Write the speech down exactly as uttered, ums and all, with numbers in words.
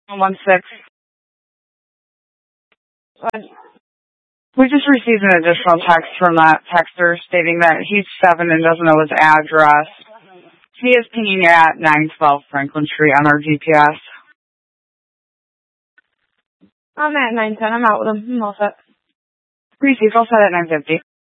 One six. We just received an additional text from that texter stating that he's seven and doesn't know his address. He is pinging at nine twelve Franklin Street on our G P S. I'm at nine ten. I'm out with him. I'm all set. Receive, all set at nine fifty.